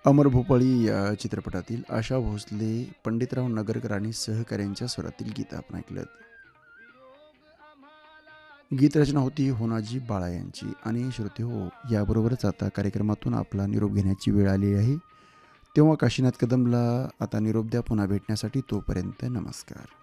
अमर भोपाळी या चित्रपटातील आशा भोसले, पंडितराव नगरकर आणि सहकाऱ्यांच्या स्वरातील गीत आपण ऐकलं. गीतरचना होती होनाजी बाळा यांची. आणि श्रोते हो, याबरोबरच आता कार्यक्रमातून आपला निरोप घेण्याची वेळ आली आहे. तेव्हा काशीनाथ कदमला आता निरोप द्या पुन्हा भेटण्यासाठी. तोपर्यंत नमस्कार.